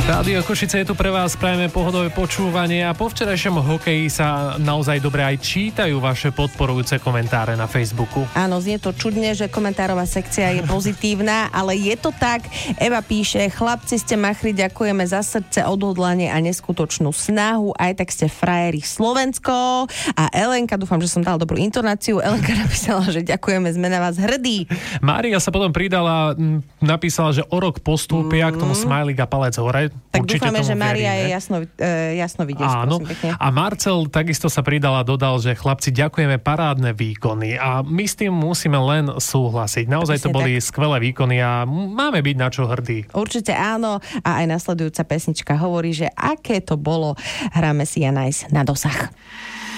Rádio Košice je tu pre vás, prajeme pohodové počúvanie a po včerajšom hokeji sa naozaj dobre aj čítajú vaše podporujúce komentáre na Facebooku. Áno, znie to čudne, že komentárová sekcia je pozitívna, ale je to tak. Eva píše: chlapci, ste machri, ďakujeme za srdce, odhodlanie a neskutočnú snahu, aj tak ste frajeri Slovensko. A Elenka, dúfam, že som dala dobrú intonáciu, Elenka napísala, že ďakujeme, sme na vás hrdí. Mária sa potom pridala, napísala, že o rok postúpia k tomu smajlik a palec hore. Tak určite dúfame, že Mária veríme. je jasno vidieť. Áno. A Marcel takisto sa pridal a dodal, že chlapci, ďakujeme, parádne výkony. A my s tým musíme len súhlasiť. Naozaj to boli skvelé výkony a máme byť na čo hrdí. Určite áno. A aj nasledujúca pesnička hovorí, že aké to bolo. Hráme si Janajs na dosah.